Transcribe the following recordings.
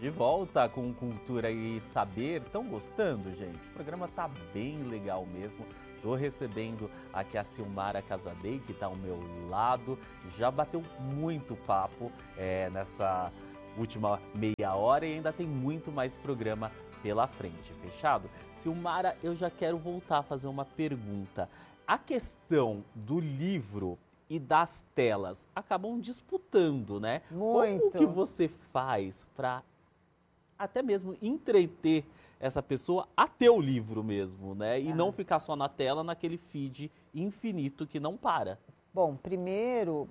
De volta com Cultura e Saber. Estão gostando, gente? O programa tá bem legal mesmo. Estou recebendo aqui a Silmara Casadei, que está ao meu lado. Já bateu muito papo nessa última meia hora e ainda tem muito mais programa pela frente, fechado? Silmara, eu já quero voltar a fazer uma pergunta. A questão do livro e das telas acabam disputando, né? Muito. Como que você faz para até mesmo entreter essa pessoa a ter o livro mesmo, né? E não ficar só na tela, naquele feed infinito que não para. Bom, primeiro,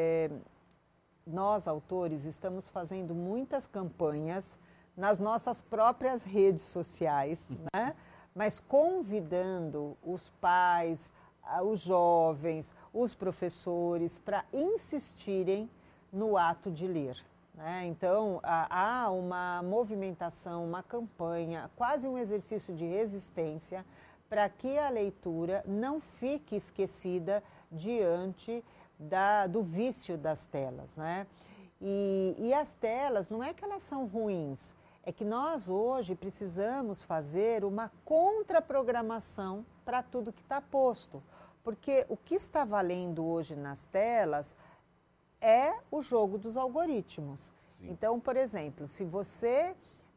nós autores estamos fazendo muitas campanhas nas nossas próprias redes sociais, né? Mas convidando os pais, os jovens, os professores para insistirem no ato de ler. Então, há uma movimentação, uma campanha, quase um exercício de resistência para que a leitura não fique esquecida diante do vício das telas, né? E as telas, não é que elas são ruins, é que nós hoje precisamos fazer uma contraprogramação para tudo que está posto. Porque o que está valendo hoje nas telas é o jogo dos algoritmos. Sim. Então, por exemplo, se você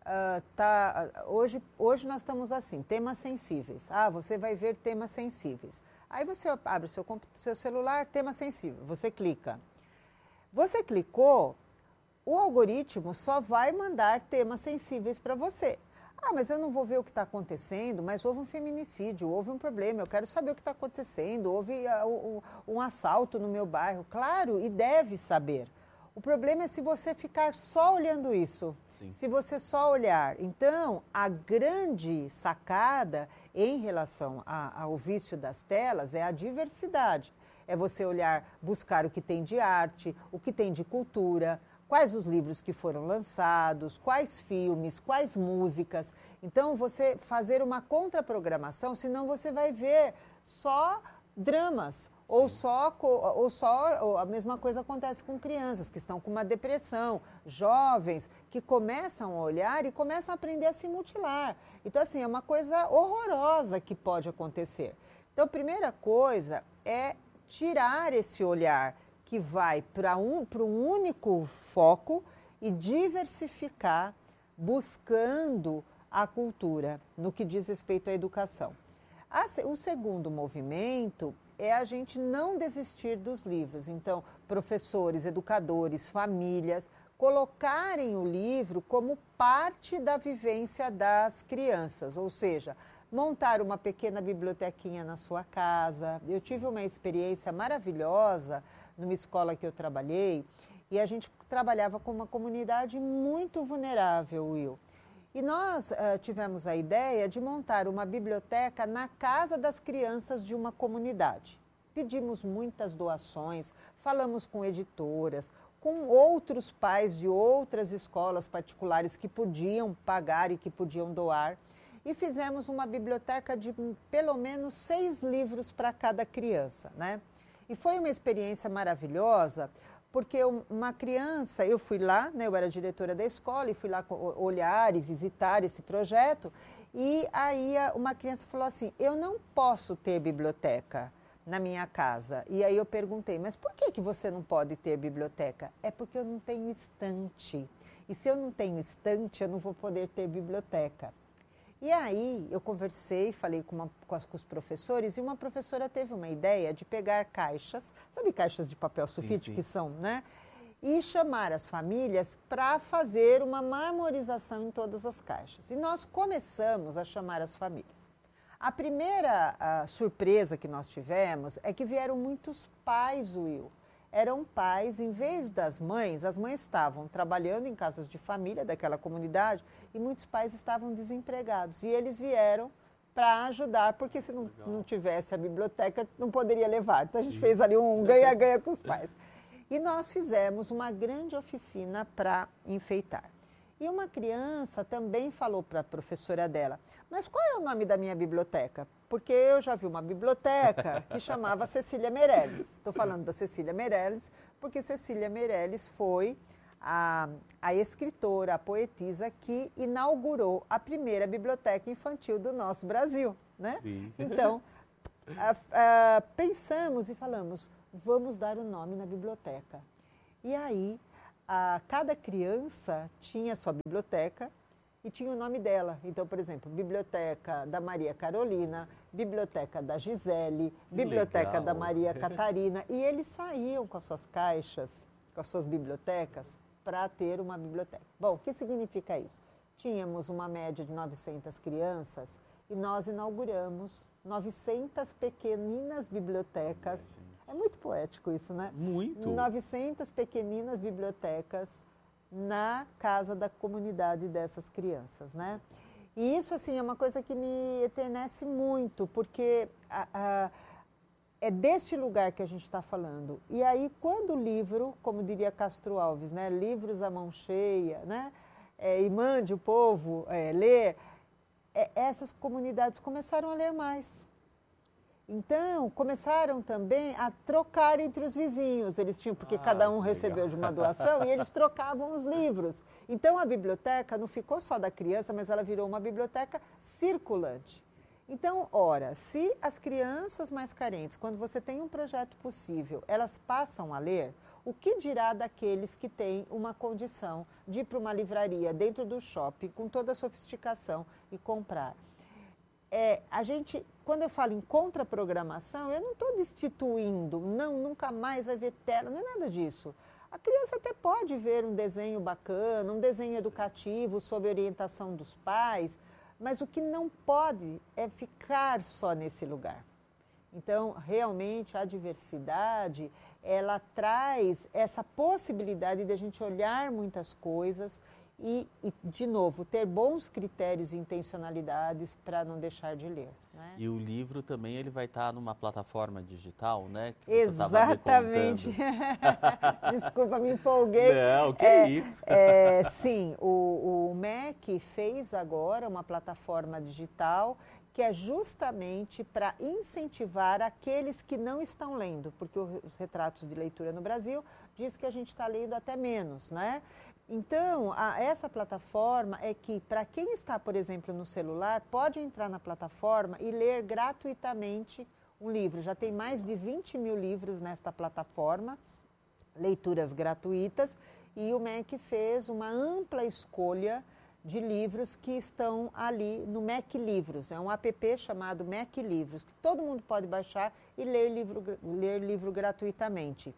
hoje nós estamos assim, temas sensíveis. Você vai ver temas sensíveis. Aí você abre o seu celular, tema sensível, você clica. Você clicou, o algoritmo só vai mandar temas sensíveis para você. Mas eu não vou ver o que está acontecendo, mas houve um feminicídio, houve um problema, eu quero saber o que está acontecendo, houve um assalto no meu bairro. Claro, e deve saber. O problema é se você ficar só olhando isso, Sim. Se você só olhar. Então, a grande sacada em relação ao vício das telas é a diversidade. É você olhar, buscar o que tem de arte, o que tem de cultura, quais os livros que foram lançados, quais filmes, quais músicas. Então, você fazer uma contraprogramação, senão você vai ver só dramas. Ou a mesma coisa acontece com crianças que estão com uma depressão, jovens que começam a olhar e começam a aprender a se mutilar. Então, assim, é uma coisa horrorosa que pode acontecer. Então, a primeira coisa é tirar esse olhar que vai para um único foco e diversificar, buscando a cultura no que diz respeito à educação. O segundo movimento é a gente não desistir dos livros. Então, professores, educadores, famílias, colocarem o livro como parte da vivência das crianças, ou seja, montar uma pequena bibliotequinha na sua casa. Eu tive uma experiência maravilhosa numa escola que eu trabalhei, e a gente trabalhava com uma comunidade muito vulnerável, Will. E nós tivemos a ideia de montar uma biblioteca na casa das crianças de uma comunidade. Pedimos muitas doações, falamos com editoras, com outros pais de outras escolas particulares que podiam pagar e que podiam doar. E fizemos uma biblioteca de pelo menos 6 livros para cada criança, né? E foi uma experiência maravilhosa, porque uma criança, eu fui lá, né, eu era diretora da escola, e fui lá olhar e visitar esse projeto, e aí uma criança falou assim, eu não posso ter biblioteca na minha casa. E aí eu perguntei, mas por que você não pode ter biblioteca? É porque eu não tenho estante. E se eu não tenho estante, eu não vou poder ter biblioteca. E aí eu conversei, falei com os professores, e uma professora teve uma ideia de pegar caixas, sabe caixas de papel sulfite que são, né? E chamar as famílias para fazer uma marmorização em todas as caixas. E nós começamos a chamar as famílias. A primeira surpresa que nós tivemos é que vieram muitos pais, Will. Eram pais, em vez das mães, as mães estavam trabalhando em casas de família daquela comunidade e muitos pais estavam desempregados. E eles vieram para ajudar, porque se não tivesse a biblioteca, não poderia levar. Então a gente fez ali um ganha-ganha com os pais. E nós fizemos uma grande oficina para enfeitar. E uma criança também falou para a professora dela, mas qual é o nome da minha biblioteca? Porque eu já vi uma biblioteca que chamava Cecília Meirelles. Estou falando da Cecília Meirelles, porque Cecília Meirelles foi a escritora, a poetisa que inaugurou a primeira biblioteca infantil do nosso Brasil, né? Sim. Então, pensamos e falamos, vamos dar o nome na biblioteca. E aí, cada criança tinha sua biblioteca e tinha o nome dela. Então, por exemplo, Biblioteca da Maria Carolina, Biblioteca da Gisele, Biblioteca da Maria Catarina. E eles saíam com as suas caixas, com as suas bibliotecas, para ter uma biblioteca. Bom, o que significa isso? Tínhamos uma média de 900 crianças e nós inauguramos 900 pequeninas bibliotecas. É muito poético isso, né? Muito! 900 pequeninas bibliotecas na casa da comunidade dessas crianças, né? E isso, assim, é uma coisa que me eternece muito, porque é deste lugar que a gente está falando. E aí, quando o livro, como diria Castro Alves, né? Livros à mão cheia, né? E mande o povo ler, essas comunidades começaram a ler mais. Então, começaram também a trocar entre os vizinhos. Eles tinham, porque cada um recebeu de uma doação, e eles trocavam os livros. Então, a biblioteca não ficou só da criança, mas ela virou uma biblioteca circulante. Então, ora, se as crianças mais carentes, quando você tem um projeto possível, elas passam a ler, o que dirá daqueles que têm uma condição de ir para uma livraria dentro do shopping, com toda a sofisticação, e comprar? Quando eu falo em contraprogramação, eu não estou destituindo, não, nunca mais vai ver tela, não é nada disso. A criança até pode ver um desenho bacana, um desenho educativo sob orientação dos pais, mas o que não pode é ficar só nesse lugar. Então, realmente, a diversidade, ela traz essa possibilidade de a gente olhar muitas coisas e, de novo, ter bons critérios e intencionalidades para não deixar de ler, né? E o livro também ele vai estar numa plataforma digital, né? Que Exatamente. Desculpa, me empolguei. Não, que é isso? Sim, o MEC fez agora uma plataforma digital que é justamente para incentivar aqueles que não estão lendo, porque os retratos de leitura no Brasil diz que a gente está lendo até menos, né? Então, essa plataforma é que, para quem está, por exemplo, no celular, pode entrar na plataforma e ler gratuitamente um livro. Já tem mais de 20 mil livros nesta plataforma, leituras gratuitas, e o MEC fez uma ampla escolha de livros que estão ali no MEC Livros. É um app chamado MEC Livros, que todo mundo pode baixar e ler livro gratuitamente.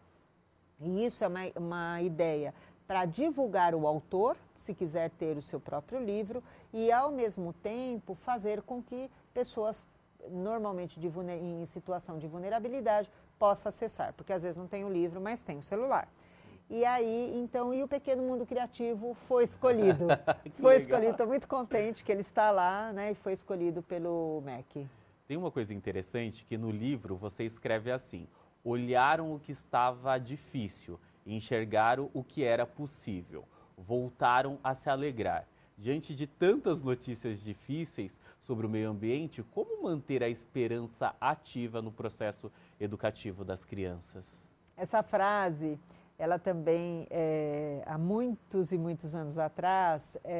E isso é uma ideia para divulgar o autor, se quiser ter o seu próprio livro, e ao mesmo tempo fazer com que pessoas normalmente em situação de vulnerabilidade possam acessar, porque às vezes não tem o livro, mas tem o celular. E aí, então, o Pequeno Mundo Criativo foi escolhido. Foi escolhido, estou muito contente que ele está lá, né, e foi escolhido pelo MEC. Tem uma coisa interessante que no livro você escreve assim: olharam o que estava difícil, enxergaram o que era possível, voltaram a se alegrar. Diante de tantas notícias difíceis sobre o meio ambiente, como manter a esperança ativa no processo educativo das crianças? Essa frase, ela também, há muitos e muitos anos atrás,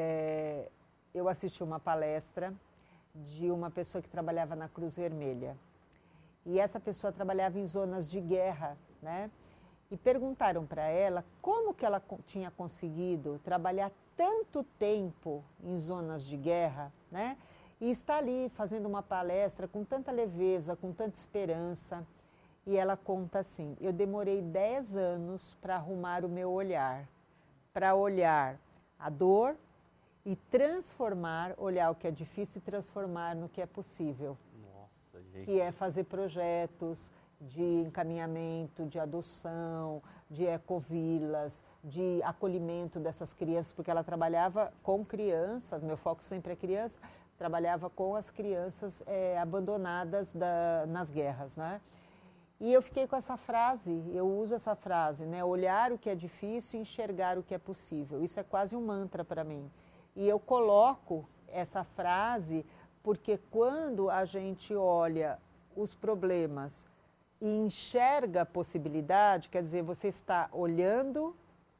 eu assisti uma palestra de uma pessoa que trabalhava na Cruz Vermelha. E essa pessoa trabalhava em zonas de guerra, né? E perguntaram para ela como que ela tinha conseguido trabalhar tanto tempo em zonas de guerra, né? E está ali fazendo uma palestra com tanta leveza, com tanta esperança. E ela conta assim: eu demorei 10 anos para arrumar o meu olhar, para olhar a dor e transformar, olhar o que é difícil e transformar no que é possível. Nossa, gente. Que é fazer projetos de encaminhamento, de adoção, de ecovilas, de acolhimento dessas crianças, porque ela trabalhava com crianças, meu foco sempre é criança, trabalhava com as crianças abandonadas nas guerras, né? E eu fiquei com essa frase, eu uso essa frase, né? Olhar o que é difícil e enxergar o que é possível. Isso é quase um mantra para mim. E eu coloco essa frase porque quando a gente olha os problemas e enxerga a possibilidade, quer dizer, você está olhando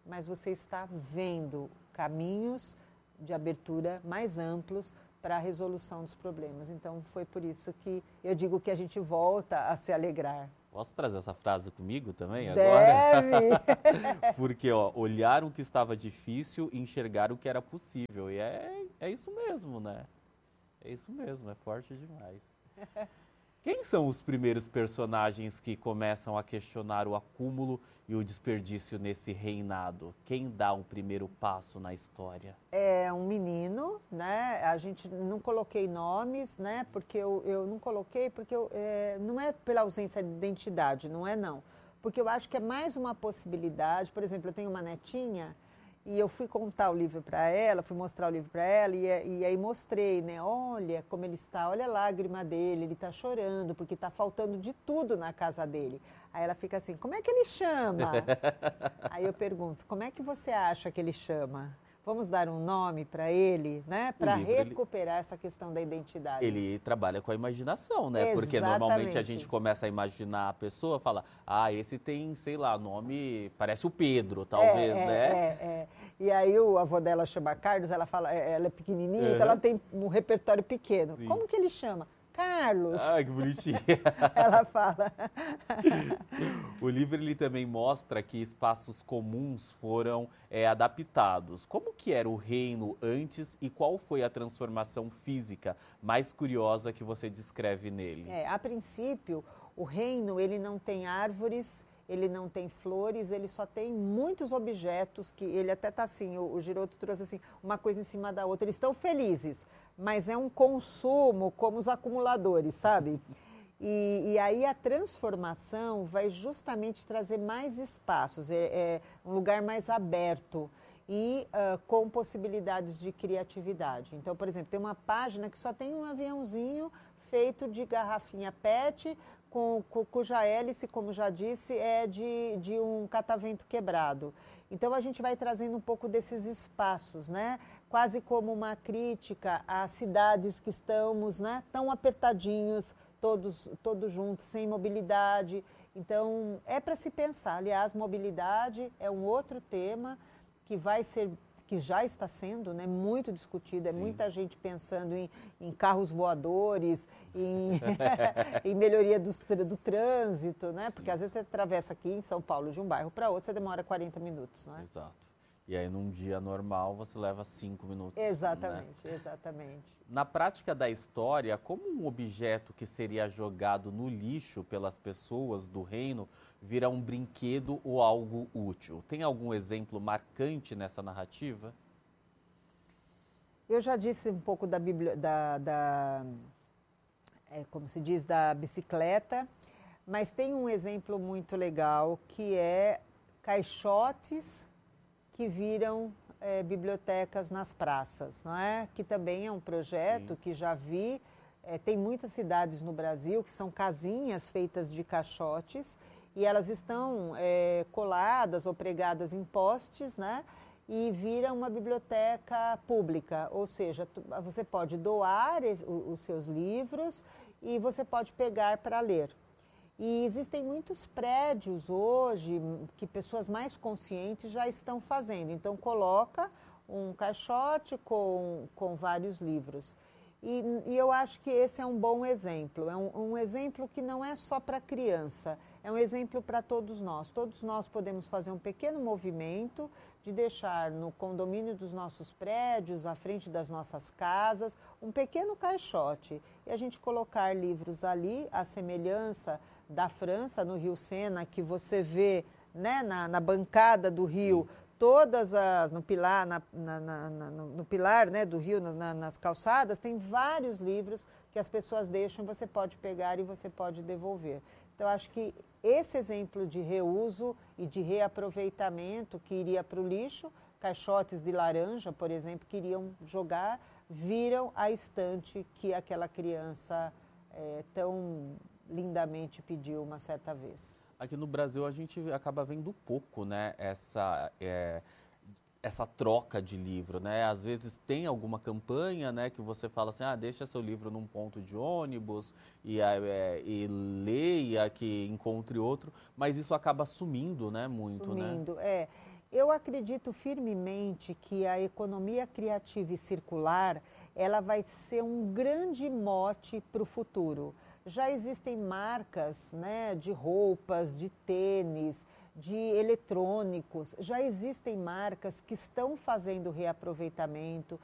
mas você está vendo caminhos de abertura mais amplos para a resolução dos problemas. Então, foi por isso que eu digo que a gente volta a se alegrar. Posso trazer essa frase comigo também Deve! agora? Porque, ó, olharam o que estava difícil e enxergaram o que era possível. E é isso mesmo, né? É isso mesmo, é forte demais. Quem são os primeiros personagens que começam a questionar o acúmulo e o desperdício nesse reinado? Quem dá um primeiro passo na história? É um menino, né? A gente não coloquei nomes, né? Porque eu não coloquei, porque não é pela ausência de identidade, não é não. Porque eu acho que é mais uma possibilidade. Por exemplo, eu tenho uma netinha e eu fui contar o livro para ela, fui mostrar o livro para ela e aí mostrei, né? Olha como ele está, olha a lágrima dele, ele está chorando porque está faltando de tudo na casa dele. Aí ela fica assim, como é que ele chama? Aí eu pergunto, como é que você acha que ele chama? Vamos dar um nome para ele, né? Para recuperar essa questão da identidade. Ele trabalha com a imaginação, né? Porque normalmente a gente começa a imaginar a pessoa, fala, ah, esse tem, sei lá, nome, parece o Pedro, talvez, né? E aí o avô dela chama Carlos, ela fala, ela é pequenininha, então ela tem um repertório pequeno. Sim. Como que ele chama? Carlos. Ah, que bonitinha. Ela fala. O livro ele também mostra que espaços comuns foram adaptados. Como que era o reino antes e qual foi a transformação física mais curiosa que você descreve nele? A princípio, o reino ele não tem árvores, ele não tem flores, ele só tem muitos objetos que ele até está assim, o Giroto trouxe assim, uma coisa em cima da outra. Eles estão felizes, mas é um consumo como os acumuladores, sabe? E aí a transformação vai justamente trazer mais espaços, um lugar mais aberto e com possibilidades de criatividade. Então, por exemplo, tem uma página que só tem um aviãozinho feito de garrafinha PET, cuja hélice, como já disse, é de um catavento quebrado. Então a gente vai trazendo um pouco desses espaços, né? Quase como uma crítica às cidades que estamos, né, tão apertadinhos, todos juntos, sem mobilidade. Então é para se pensar. Aliás, mobilidade é um outro tema que já está sendo, né, muito discutido, muita gente pensando em carros voadores, em melhoria do trânsito, né? Porque às vezes você atravessa aqui em São Paulo de um bairro para outro, você demora 40 minutos, não é? Exato. E aí num dia normal você leva 5 minutos. Exatamente, né? Exatamente. Na prática da história, como um objeto que seria jogado no lixo pelas pessoas do reino vira um brinquedo ou algo útil? Tem algum exemplo marcante nessa narrativa? Eu já disse um pouco como se diz, da bicicleta, mas tem um exemplo muito legal que é caixotes que viram bibliotecas nas praças, não é? Que também é um projeto que já vi, tem muitas cidades no Brasil que são casinhas feitas de caixotes e elas estão coladas ou pregadas em postes, né? E vira uma biblioteca pública, ou seja, você pode doar os seus livros e você pode pegar para ler. E existem muitos prédios hoje que pessoas mais conscientes já estão fazendo. Então, coloca um caixote com vários livros. E eu acho que esse é um bom exemplo. É um exemplo que não é só para criança, é um exemplo para todos nós. Todos nós podemos fazer um pequeno movimento de deixar no condomínio dos nossos prédios, à frente das nossas casas, um pequeno caixote. E a gente colocar livros ali, à semelhança da França, no Rio Sena, que você vê, né, na bancada do rio, todas no pilar, no pilar, né, do rio, nas calçadas, tem vários livros que as pessoas deixam, você pode pegar e você pode devolver. Então, acho que esse exemplo de reuso e de reaproveitamento que iria para o lixo, caixotes de laranja, por exemplo, que iriam jogar, viram a estante que aquela criança tão lindamente pediu uma certa vez. Aqui no Brasil a gente acaba vendo pouco, né, essa troca de livro, né? Às vezes tem alguma campanha, né, que você fala assim, deixa seu livro num ponto de ônibus e leia, que encontre outro, mas isso acaba sumindo, né, muito, sumindo, né? eu acredito firmemente que a economia criativa e circular, ela vai ser um grande mote para o futuro. Já existem marcas, né, de roupas, de tênis, de eletrônicos, já existem marcas que estão fazendo reaproveitamento,